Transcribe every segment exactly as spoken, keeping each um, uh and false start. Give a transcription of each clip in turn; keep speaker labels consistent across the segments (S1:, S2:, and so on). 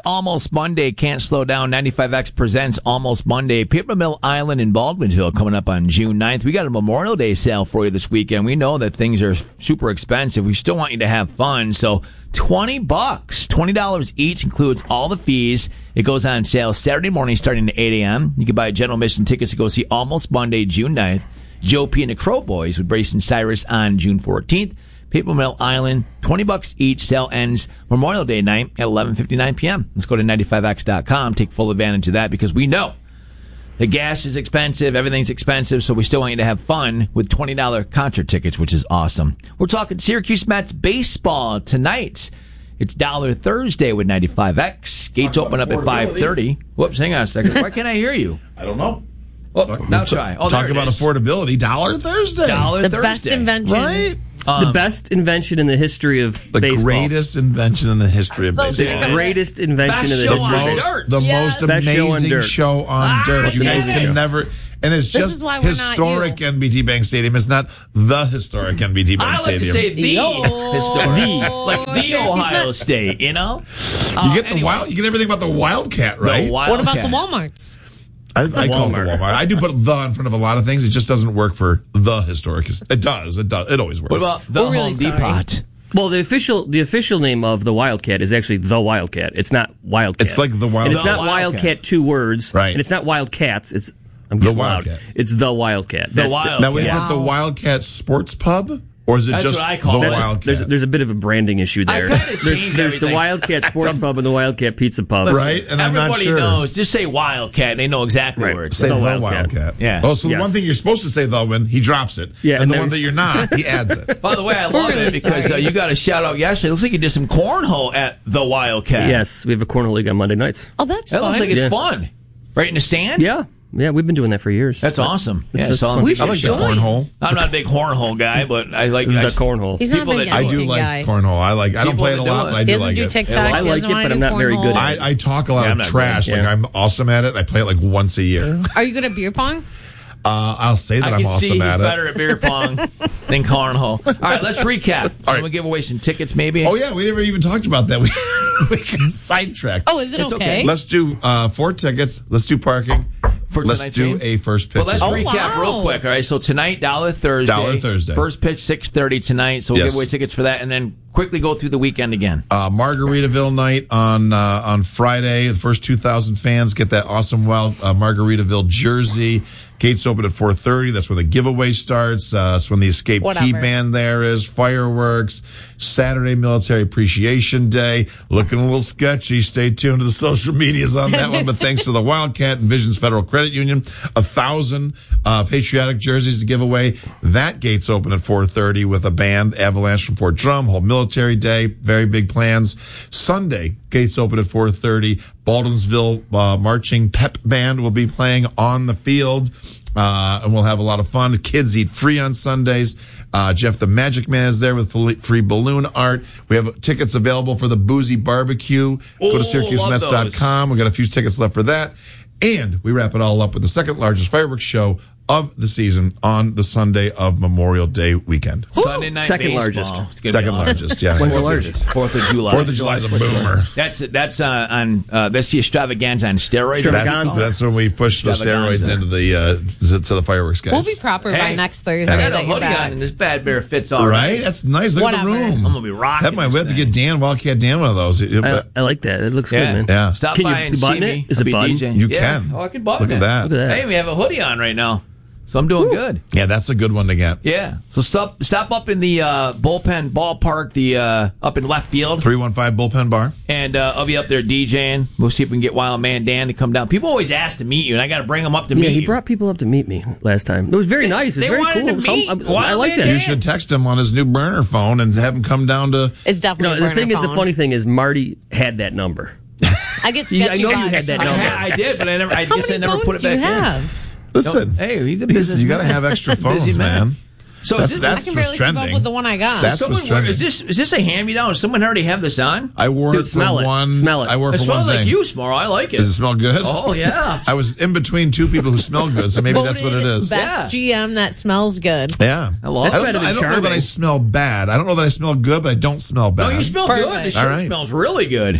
S1: Almost Monday. Can't slow down. ninety-five X presents Almost Monday. Paper Mill Island in Baldwinsville coming up on June ninth. We got a Memorial Day sale for you this weekend. We know that things are super expensive. We still want you to have fun. So twenty bucks, twenty dollars each, includes all the fees. It goes on sale Saturday morning starting at eight a.m. You can buy general admission tickets to go see Almost Monday, June ninth. Joe P. and the Crow Boys with Brace and Cyrus on June fourteenth. Paper Mill Island, twenty bucks each. Sale ends Memorial Day night at eleven fifty-nine p.m. Let's go to ninety-five X dot com. Take full advantage of that because we know the gas is expensive. Everything's expensive, so we still want you to have fun with twenty dollars concert tickets, which is awesome. We're talking Syracuse Mets baseball tonight. It's Dollar Thursday with ninety-five X. Gates open up at five thirty. Whoops, hang on a second. Why can't I hear you?
S2: I don't know.
S1: Oh,
S2: talk,
S1: now try. Oh,
S2: talk about is. affordability. Dollar Thursday.
S1: Dollar
S3: the
S1: Thursday.
S3: best invention.
S2: Right?
S4: Um,
S5: the best invention in the history of
S2: the
S5: baseball.
S2: greatest invention in the history of
S3: So
S2: baseball.
S5: The greatest invention
S1: Best
S5: in the
S1: show
S5: history
S1: on
S5: of
S2: most,
S1: dirt.
S2: the
S3: Yes.
S2: most
S5: Best show on
S2: amazing
S5: dirt.
S2: show on
S1: Ah,
S2: dirt. You guys
S3: yeah.
S2: can never, and it's
S3: This
S2: just
S3: is why we're not
S2: historic
S3: you.
S2: N B T Bank Stadium. It's not the historic N B T Bank
S1: I like
S2: Stadium.
S1: to say the
S3: Yo.
S1: historic.
S5: The.
S1: Like the
S3: Syracuse
S1: Ohio
S3: Mets.
S1: State, you know?
S2: you
S1: Uh,
S2: get the
S1: anyway.
S2: wild. You get everything about the Wildcat, right?
S1: The
S3: What about the
S1: Wildcat.
S3: Walmarts?
S2: I, I call it the
S5: Walmart.
S2: Walmart. I do put the in front of a lot of things. It just doesn't work for the historic. It does. It does. It always works.
S1: What about the
S3: We're really
S1: Home
S3: sorry.
S1: Depot?
S5: Well, the official the official name of the Wildcat is actually the Wildcat. It's not Wildcat.
S2: It's like the Wildcat.
S5: And it's
S1: The
S5: not
S1: Wildcat.
S5: Wildcat, two words.
S2: Right.
S5: And it's not Wildcats. It's I'm
S2: The
S5: getting loud.
S2: Wildcat.
S5: It's the Wildcat.
S1: The
S5: That's
S1: Wild.
S2: Now, is
S1: Yeah.
S2: it the Wildcat Sports Pub? Or is it
S1: That's
S2: just
S1: what I call
S2: the
S1: it.
S5: That's a-
S2: Wildcat?
S5: there's, there's a bit of a branding issue
S1: I
S5: there.
S1: kinda
S5: There's,
S1: changed
S5: there's the
S1: everything.
S5: Wildcat Sports Pub and the Wildcat Pizza Pub.
S2: Right? And I'm not
S1: Everybody
S2: sure.
S1: knows. Just say Wildcat. They know exactly
S5: Right.
S1: where it's
S2: Say
S5: The
S2: the,
S5: Wildcat.
S2: Wildcat.
S1: Yeah.
S2: Oh, so the
S5: Yes.
S2: one thing you're supposed to say though when he drops it,
S5: Yeah,
S2: and,
S5: and
S2: the
S5: then
S2: one that
S5: he's-
S2: you're not, he adds it.
S1: By the way, I
S3: We're
S1: love
S3: really
S1: it because uh,
S3: sorry.
S1: you got a shout out yesterday. It looks like you did some cornhole at the Wildcat.
S5: Yes, we have a cornhole league on Monday nights.
S3: Oh, that's
S1: That
S3: fun.
S1: looks like it's
S5: Yeah.
S1: fun. Right in the sand?
S5: Yeah, yeah, we've been doing that for years.
S1: That's awesome.
S5: It's-
S1: Yeah,
S5: it's
S1: so I'm-
S5: fun.
S3: We
S2: I
S3: should
S2: like the
S3: join.
S2: cornhole.
S1: I'm not a big hornhole guy, but I like
S5: the
S1: I,
S5: cornhole.
S3: He's not a
S1: people
S3: big
S1: that-
S2: I do
S3: anything
S2: like
S3: guy.
S2: cornhole. I like. I don't
S1: People
S2: play it a
S1: that do
S2: lot,
S1: it.
S2: but I
S3: He
S2: do
S3: doesn't
S2: like
S3: do
S2: it.
S3: TikToks.
S5: I
S3: he
S5: like
S3: doesn't
S5: it,
S3: wanna
S5: but
S3: do
S5: I'm not very good
S3: cornhole.
S5: at
S2: I, I talk a lot
S1: Yeah, I'm
S2: of
S1: not
S2: trash.
S1: good.
S2: Like
S5: Yeah.
S2: I'm awesome at it. I play it like once a year.
S3: Are you good at beer pong?
S2: Uh, I'll say that
S1: I
S2: I'm
S1: can see
S2: awesome
S1: he's
S2: at it.
S1: better at beer pong than cornhole. All right, let's recap.
S2: All right.
S1: Can we give away some tickets, maybe?
S2: Oh yeah, we never even talked about that. We we can sidetrack.
S3: Oh, is it
S1: It's
S3: okay?
S1: okay.
S2: Let's do uh, four tickets. Let's do parking.
S1: For
S2: Let's
S1: tonight's
S2: do
S1: game?
S2: a first pitch.
S1: Well, let's
S2: as
S3: Oh,
S2: well.
S1: recap
S3: wow.
S1: real quick. All right, so tonight, Dollar Thursday.
S2: Dollar Thursday.
S1: First pitch, six thirty tonight. So we'll
S2: Yes.
S1: give away tickets for that, and then quickly go through the weekend again.
S2: uh, Margaritaville night on uh, on Friday. The first two thousand fans get that awesome wild uh, Margaritaville jersey. Gates open at four thirty. That's when the giveaway starts. Uh, that's when the Escape
S3: Whatever.
S2: Key Band there is. Fireworks. Saturday Military Appreciation Day. Looking a little sketchy. Stay tuned to the social medias on that one. But thanks to the Wildcat and Visions Federal Credit Union, a thousand uh, patriotic jerseys to give away. That gates open at four thirty with a band, Avalanche from Fort Drum. Whole Military Day. Very big plans. Sunday, gates open at four thirty. Baldwinsville uh, Marching Pep Band will be playing on the field. Uh, and we'll have a lot of fun. Kids eat free on Sundays. Uh, Jeff the Magic Man is there with free balloon art. We have tickets available for the Boozy Barbecue. Go
S1: Oh,
S2: to Syracuse Mets dot com. We've got a few tickets left for that. And we wrap it all up with the second largest fireworks show of the season on the Sunday of Memorial Day weekend.
S1: Sunday night
S5: Second
S1: baseball.
S5: largest.
S1: It's gonna be
S2: Second
S1: awesome.
S2: largest, yeah.
S5: When's the largest?
S1: Fourth of July.
S2: Fourth of July is a boomer.
S1: That's that's uh, on uh, that's the extravaganza on steroids.
S2: That's, that's when we push the
S1: Extravaganza.
S2: steroids into the uh, to the fireworks guys.
S3: We'll be proper by
S1: Hey,
S3: next Thursday
S1: I got a
S3: that you're
S1: hoodie
S3: back.
S1: on, and this bad bear fits all
S2: right?
S1: right.
S2: That's nice. Look at the
S3: Whatever.
S2: room.
S1: I'm gonna be rocking
S2: That might we have
S1: this
S2: to get
S1: thing.
S2: Dan Wildcat Dan one of those.
S5: I, I like that. It looks
S1: Yeah.
S5: good, man.
S2: Yeah.
S1: Stop
S5: Can
S1: by
S5: you
S1: and see
S5: button
S1: me.
S5: it? Is
S1: I'll
S5: it
S1: be
S5: button?
S1: DJing.
S2: You
S1: Yeah.
S2: can.
S1: Oh, I can button
S2: Look at
S1: it.
S2: that.
S5: Look at that.
S1: Hey, we have a hoodie on right now, so I'm doing good.
S2: Yeah, that's a good one to get.
S1: Yeah. So stop stop up in the uh, bullpen ballpark, the uh, up in left field,
S2: three one five Bullpen Bar.
S1: and uh, I'll be up there DJing. We'll see if we can get Wild Man Dan to come down. People always ask to meet you, and I got to bring them up to
S5: Yeah,
S1: meet
S5: he
S1: you.
S5: brought people up to meet me last time. It was very nice. It was
S1: they
S5: very
S1: wanted
S5: cool.
S1: to
S5: It was
S1: meet
S5: hum- I, I
S1: Wild
S5: like
S1: Man
S5: that.
S1: Dan.
S2: You should text him on his new burner phone and have him come down to.
S3: It's
S5: You
S3: definitely
S5: know,
S3: a
S5: the
S3: burner
S5: thing is, the
S3: phone.
S5: funny thing is, Marty had that number.
S3: I get
S5: You- I
S3: sketchy
S5: know you
S3: vibes
S5: had that
S3: from
S1: I,
S5: number.
S3: this.
S1: I did, but I never. I
S3: How
S1: guess
S3: many
S1: I never
S3: phones
S1: put it
S3: do
S1: back
S3: you
S1: in.
S3: have?
S2: Listen,
S1: No, hey, he's a
S2: listen,
S1: business
S2: you got to
S1: man.
S2: have extra phones,
S1: Busy man.
S2: man.
S1: So
S2: That's
S1: is this,
S2: that's
S3: I can
S2: what's
S3: barely keep up
S2: trending.
S3: with the one I got.
S2: That's
S1: someone
S2: what's
S1: wear,
S2: trending.
S1: is this is this a hand me down? Does someone already have this on?
S2: I wore
S5: Dude,
S2: it for
S5: smell it.
S2: one.
S5: Smell it.
S2: I wore it
S1: It
S2: for one
S1: smells like
S2: thing.
S1: you, Smorrow. I like it.
S2: Does it smell good?
S1: Oh yeah.
S2: I was in between two people who smell good, so maybe that's what it
S3: Voted
S2: is.
S3: Best
S1: Yeah.
S3: G M that smells good.
S2: Yeah.
S1: I love
S5: That's
S1: it.
S2: I don't,
S5: better
S2: know,
S5: than
S2: I don't know that
S5: charming.
S2: I smell bad. I don't know that I smell good, but I don't smell bad.
S1: No, you smell
S3: Perfect.
S1: good. The
S3: All
S1: shirt
S2: right.
S1: smells really good.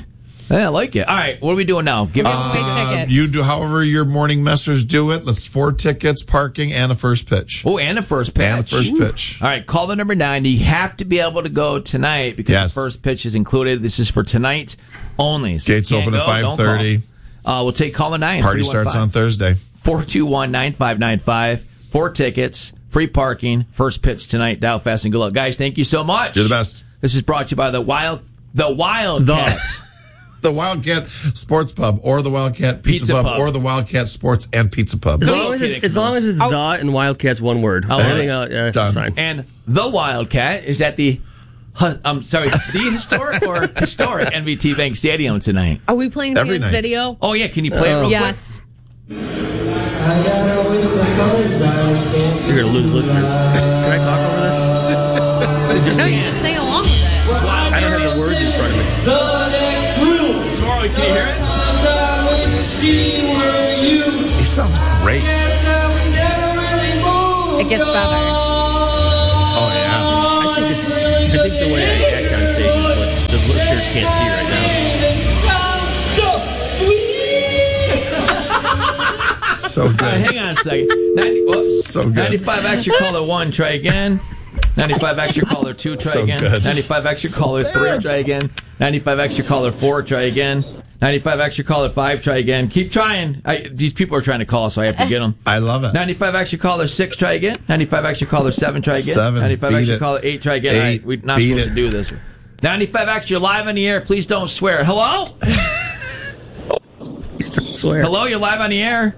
S1: Yeah, I like it. All right, what are we doing now? Give me
S3: Giveaway
S2: Uh,
S3: tickets.
S2: you do however your morning messers do it. Let's four tickets, parking, and a first pitch.
S1: Oh, and a first pitch.
S2: And a first pitch.
S1: All right, call the number nine. You have to be able to go tonight because
S2: Yes.
S1: the first pitch is included. This is for tonight only. So
S2: Gates
S1: you can't
S2: open at
S1: go, don't
S2: five thirty.
S1: call. Uh, we'll take caller nine.
S2: Party starts on Thursday.
S1: four two one, nine five nine five. Four tickets, free parking, first pitch tonight. Dial fast and good luck. Guys, thank you so much.
S2: You're the best.
S1: This is brought to you by the Wild, the Wildcat.
S2: The Wildcat Sports Pub or the Wildcat Pizza,
S1: Pizza
S2: Pub,
S1: Pub.
S2: or the Wildcat Sports and Pizza Pub.
S5: As
S1: No
S5: long as, it's,
S1: kidding,
S5: as long as it's
S1: Oh.
S5: the and Wildcats one word.
S1: Oh,
S5: Everything
S1: right.
S5: else, uh,
S2: Done.
S5: fine.
S1: And the Wildcat is at the, huh, I'm sorry, the historic or historic N B T Bank Stadium tonight.
S3: Are we playing
S2: Every
S3: Dan's
S2: night.
S3: video?
S1: Oh, yeah, can you play it real
S3: Yes.
S5: You're going to lose listeners. Can I talk over this?
S1: quick? It's just
S3: No, you
S1: Dan.
S3: should sing along with it.
S5: I don't have the words in front of me.
S1: Tomorrow, can you hear it?
S2: He sounds great.
S3: It gets better.
S2: Oh, yeah.
S5: I think it's. I think the way I act on stage is what the listeners can't see right
S2: So
S1: All right,
S2: good.
S1: hang on a second. ninety, whoops.
S2: So good.
S1: ninety-five extra caller one, try again. ninety-five extra caller two, try
S2: So
S1: again.
S2: good.
S1: ninety-five extra caller three,
S2: bad.
S1: try again. ninety-five extra caller four, try again. ninety-five extra caller five, try again. Keep trying. I, these people are trying to call, so I have to get them.
S2: I love it.
S1: ninety-five extra caller six, try again. ninety-five extra caller seven, try again.
S2: Seven,
S1: ninety-five
S2: beat
S1: extra
S2: it.
S1: caller eight, try again.
S2: Eight,
S1: All right, we're not
S2: beat
S1: supposed
S2: it.
S1: to do this. ninety-five extra live on the air. Please don't swear. Hello?
S5: now. You still swear.
S1: Hello, you're live on the air.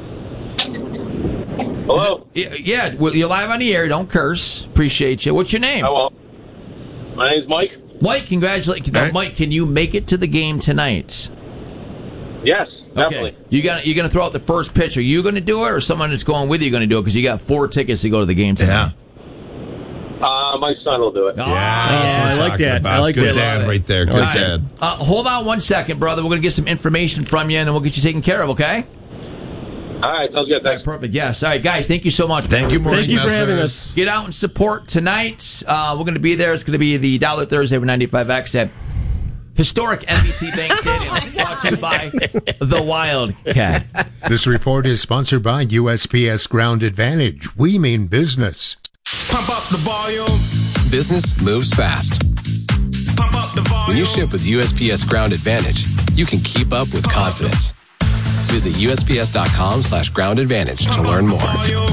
S4: Hello.
S1: Y- Yeah, well, you're live on the air. Don't curse. Appreciate you. What's your name?
S4: Hello. My name's Mike.
S1: Mike, congratulations.
S2: All right.
S1: Mike, can you make it to the game tonight?
S4: Yes, definitely.
S1: Okay. You got you're going to throw out the first pitch. Are you going to do it, or someone that's going with you going to do it? Because you got four tickets to go to the game tonight.
S2: Yeah.
S4: Uh, my son will do it.
S1: Oh,
S2: Yeah, that's
S5: I
S2: what we're
S5: like
S2: talking
S5: that.
S2: about.
S5: I like
S2: Good
S5: that.
S2: dad
S1: Love it.
S2: right there. Good
S1: All right.
S2: dad.
S1: Uh, hold on one second, brother. We're going to get some information from you, and then we'll get you taken care of. Okay?
S4: All right, sounds good. Thanks.
S1: Perfect. Yes. All right, guys. Thank you so much.
S2: Thank you, morning
S5: Thank you for having
S2: messers.
S5: us.
S1: Get out and support tonight. Uh, we're going to be there. It's going to be the Dollar Thursday for ninety-five X at historic N B T Bank Stadium. Brought to you by the Wildcat.
S6: This report is sponsored by U S P S Ground Advantage. We mean business.
S7: Pump up the volume.
S8: Business moves fast.
S7: Pump up the volume.
S8: When you ship with U S P S Ground Advantage, you can keep up with confidence. Visit U S P S dot com slash ground advantage to learn more.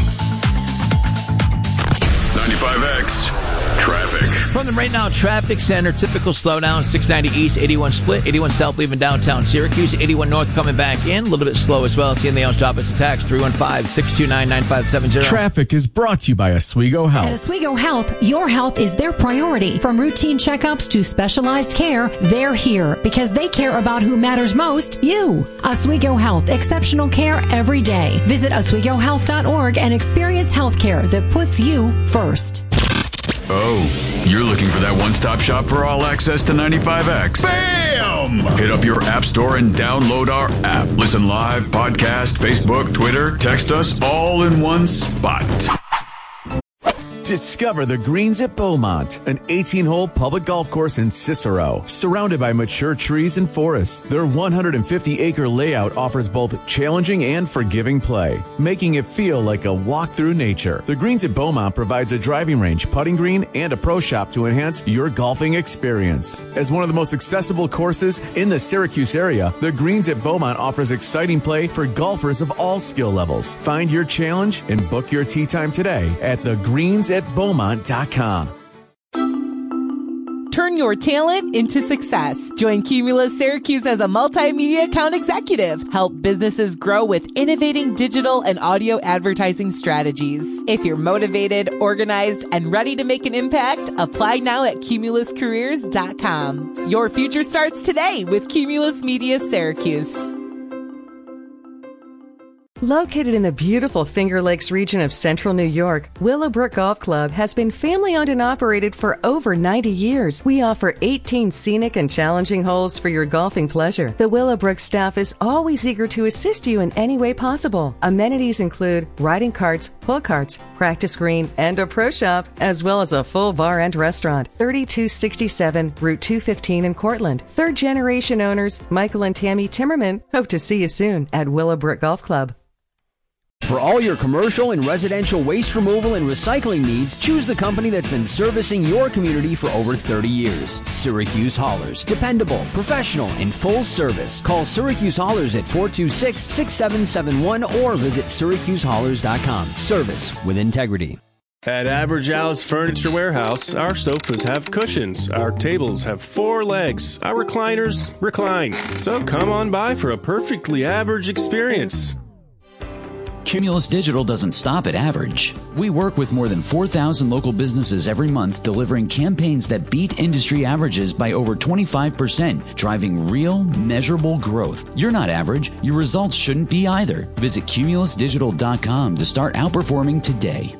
S7: ninety-five X traffic.
S1: From the Right Now Traffic Center, typical slowdown, six ninety East, eighty-one split, eighty-one South leaving downtown Syracuse, eighty-one North coming back in, a little bit slow as well. Seeing the else drop us a text, three one five, six two nine, nine five seven zero.
S9: Traffic is brought to you by Oswego
S10: At
S9: Health.
S10: Oswego Health, your health is their priority. From routine checkups to specialized care, they're here because they care about who matters most, you. Oswego Health, exceptional care every day. Visit oswego health dot org and experience healthcare that puts you first.
S7: Oh, you're looking for that one-stop shop for all access to ninety-five X. Bam! Hit up your app store and download our app. Listen live, podcast, Facebook, Twitter, text us all in one spot.
S9: Discover the Greens at Beaumont, an eighteen-hole public golf course in Cicero, surrounded by mature trees and forests. Their one hundred fifty acre layout offers both challenging and forgiving play, making it feel like a walk through nature. The Greens at Beaumont provides a driving range, putting green, and a pro shop to enhance your golfing experience. As one of the most accessible courses in the Syracuse area, the Greens at Beaumont offers exciting play for golfers of all skill levels. Find your challenge and book your tee time today at the greens at beaumont dot com.
S11: Turn your talent into success. Join Cumulus Syracuse as a multimedia account executive. Help businesses grow with innovating digital and audio advertising strategies. If you're motivated, organized, and ready to make an impact, apply now at cumulus careers dot com. Your future starts today with Cumulus Media Syracuse.
S12: Located in the beautiful Finger Lakes region of central New York, Willowbrook Golf Club has been family owned and operated for over ninety years. We offer eighteen scenic and challenging holes for your golfing pleasure. The Willowbrook staff is always eager to assist you in any way possible. Amenities include riding carts, pull carts, practice green, and a pro shop, as well as a full bar and restaurant. thirty-two sixty-seven Route two fifteen in Cortland. Third generation owners Michael and Tammy Timmerman hope to see you soon at Willowbrook Golf Club.
S13: For all your commercial and residential waste removal and recycling needs, choose the company that's been servicing your community for over thirty years. Syracuse Haulers. Dependable, professional, and full service. Call Syracuse Haulers at four two six, six seven seven one or visit syracuse haulers dot com. Service with integrity.
S14: At Average Al's Furniture Warehouse, our sofas have cushions, our tables have four legs, our recliners recline. So come on by for a perfectly average experience.
S15: Cumulus Digital doesn't stop at average. We work with more than four thousand local businesses every month, delivering campaigns that beat industry averages by over twenty-five percent, driving real, measurable growth. You're not average. Your results shouldn't be either. Visit cumulus digital dot com to start outperforming today.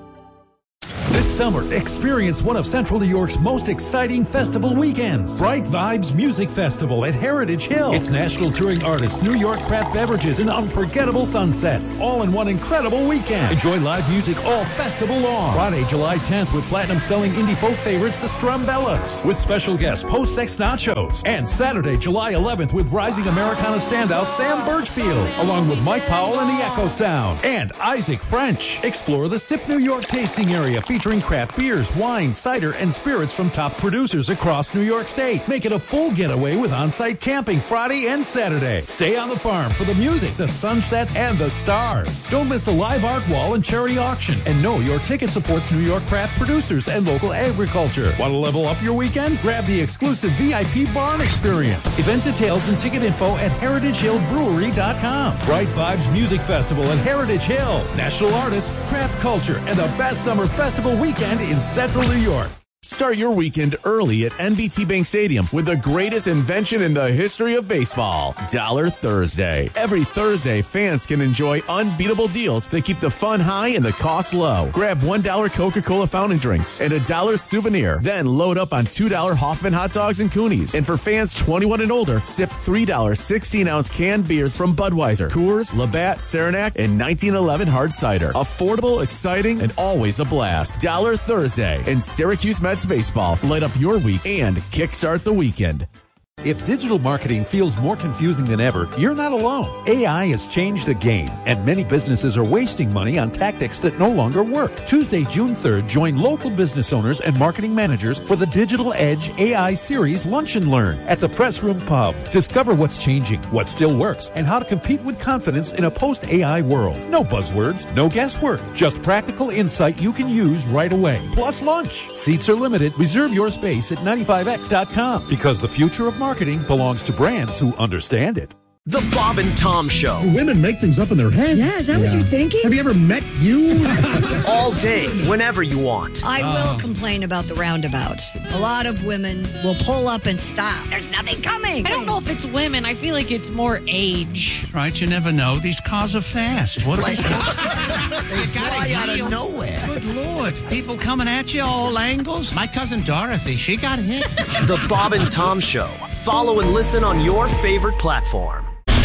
S16: This summer, experience one of Central New York's most exciting festival weekends. Bright Vibes Music Festival at Heritage Hill. It's national touring artists, New York craft beverages, and unforgettable sunsets. All in one incredible weekend. Enjoy live music all festival long. Friday, July tenth with platinum-selling indie folk favorites, the Strumbellas, with special guest Post Sex Nachos. And Saturday, July eleventh with rising Americana standout Sam Birchfield, along with Mike Powell and the Echo Sound. And Isaac French. Explore the Sip New York tasting area featuring craft beers, wine, cider, and spirits from top producers across New York State. Make it a full getaway with on-site camping Friday and Saturday. Stay on the farm for the music, the sunsets, and the stars. Don't miss the live art wall and charity auction. And know your ticket supports New York craft producers and local agriculture. Want to level up your weekend? Grab the exclusive V I P barn experience. Event details and ticket info at heritage hill brewery dot com. Bright Vibes Music Festival at Heritage Hill. National artists, craft culture, and the best summer festival weekend in Central New York.
S17: Start your weekend early at N B T Bank Stadium with the greatest invention in the history of baseball, Dollar Thursday. Every Thursday, fans can enjoy unbeatable deals that keep the fun high and the cost low. Grab one dollar Coca-Cola fountain drinks and a dollar souvenir. Then load up on two dollar Hoffman hot dogs and Coonies. And for fans twenty-one and older, sip three dollar sixteen-ounce canned beers from Budweiser, Coors, Labatt, Saranac, and nineteen eleven hard cider. Affordable, exciting, and always a blast. Dollar Thursday in Syracuse Mets baseball. Light up your week and kickstart the weekend.
S16: If digital marketing feels more confusing than ever, you're not alone. A I has changed the game, and many businesses are wasting money on tactics that no longer work. Tuesday, June third, join local business owners and marketing managers for the Digital Edge A I Series Lunch and Learn at the Press Room Pub. Discover what's changing, what still works, and how to compete with confidence in a post-A I world. No buzzwords, no guesswork, just practical insight you can use right away. Plus lunch. Seats are limited. Reserve your space at ninety-five x dot com because the future of marketing Marketing belongs to brands who understand it.
S18: The Bob and Tom Show.
S19: Do women make things up in their head?
S20: Yeah, is that yeah. what you're thinking?
S19: Have you ever met you?
S18: All day, whenever you want.
S20: I will oh. complain about the roundabouts. A lot of women will pull up and stop. There's nothing coming.
S21: I don't know if it's women. I feel like it's more age.
S22: Right, you never know. These cars are fast. What
S23: like, they fly out of nowhere.
S22: Good Lord. People coming at you all angles. My cousin Dorothy, she got hit.
S18: The Bob and Tom Show. Follow and listen on your favorite platform.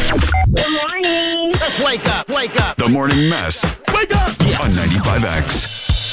S24: Good morning.
S18: Let's wake up, wake up.
S7: The Morning Mess.
S18: Wake up.
S7: Yeah. On ninety-five X.